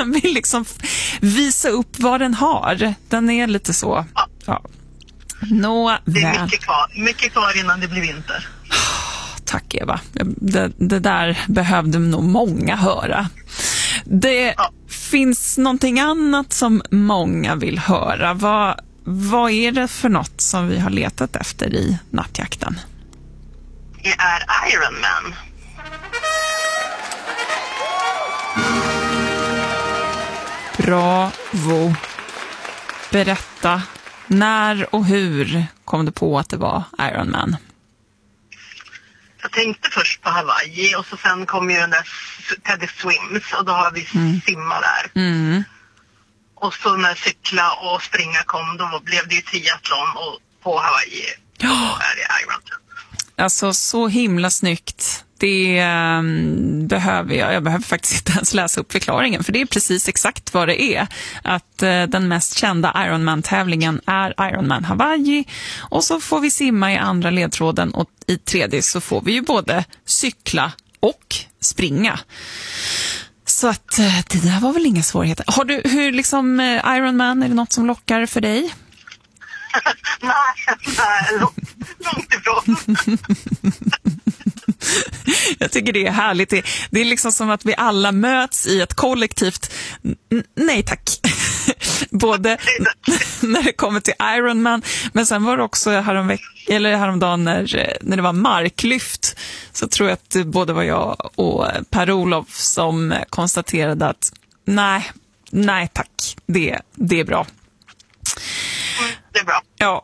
Den vill liksom visa upp vad den har. Den är lite så. Ja. Det är mycket kvar innan det blir vinter. Tack Eva. Det där behövde nog många höra. Det finns någonting annat som många vill höra. Vad är det för något som vi har letat efter i nattjakten? Det är Iron Man. Bravo. Berätta, när och hur kom du på att det var Iron Man? Jag tänkte först på Hawaii och så sen kom ju den där Teddy Swims och då har vi simmat där. Mm. Och så när cykla och springa kom då blev det ju triathlon och på Hawaii är det Iron Man. Alltså så himla snyggt. Det behöver jag behöver faktiskt inte ens läsa upp förklaringen, för det är precis exakt vad det är. Att den mest kända Ironman-tävlingen är Ironman Hawaii, och så får vi simma i andra ledtråden, och i tredje så får vi ju både cykla och springa. Så att det där var väl inga svårigheter. Har du, hur liksom Ironman, är det något som lockar för dig? Nej, långt ifrån. Jag tycker det är härligt. Det är liksom som att vi alla möts i ett kollektivt nej tack. Både när det kommer till Ironman, men sen var det också häromdagen när det var marklyft, så tror jag att både var jag och Per-Olof som konstaterade att nej tack, det är bra. Det är bra. Ja.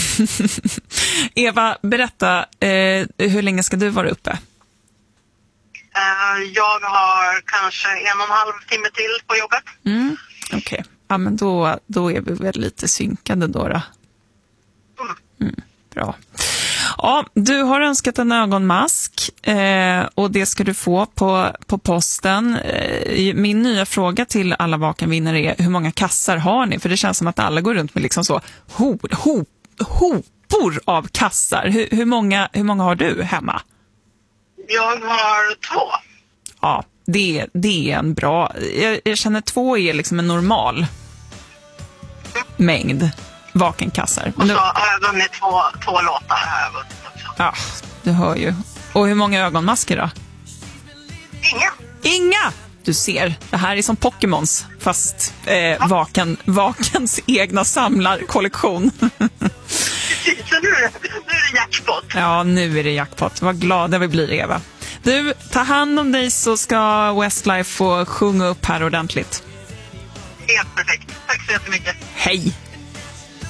Eva, berätta, hur länge ska du vara uppe? Jag har kanske 1,5 timme till på jobbet. Okej. Ja, men då är vi väl lite synkade då. Bra. Ja, du har önskat en ögonmask och det ska du få på posten. Min nya fråga till alla vakenvinnare är: hur många kassar har ni? För det känns som att alla går runt med liksom så hopor av kassar. Hur många har du hemma? Jag har 2. Ja, det är en bra... Jag känner 2 är liksom en normal mängd vakenkassar. Och så har jag vunnit 2 låtar här jag vunnit också. Ja, du hör ju. Och hur många ögonmasker då? Inga! Du ser, det här är som Pokémons, fast Vakens egna samlarkollektion. Precis, så nu är det jackpot. Ja, nu är det jackpot. Vad glada vi blir, Eva. Du, ta hand om dig, så ska Westlife få sjunga upp här ordentligt. Helt perfekt. Tack så jättemycket. Hej!